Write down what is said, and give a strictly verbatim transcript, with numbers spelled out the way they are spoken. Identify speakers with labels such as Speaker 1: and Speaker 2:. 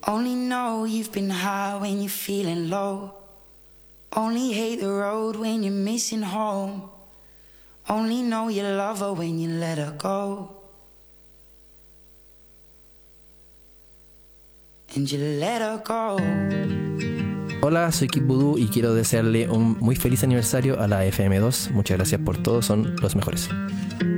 Speaker 1: Only know you've been high when you're feeling low. Only hate the road when you're missing home. Only know you love her when you let her go. And you let her go.
Speaker 2: Hola, soy Kid Voodoo y quiero desearle un muy feliz aniversario a la F M dos. Muchas gracias por todo, son los mejores.